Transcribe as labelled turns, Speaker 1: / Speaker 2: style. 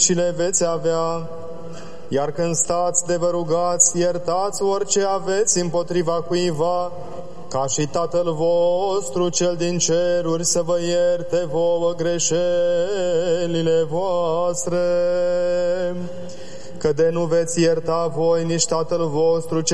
Speaker 1: și le veți avea. Iar când stați de vă rugați, iertați orice aveți împotriva cuiva, ca și Tatăl vostru cel din ceruri să vă ierte vouă greșelile voastre. Că de nu veți ierta voi, nici Tatăl vostru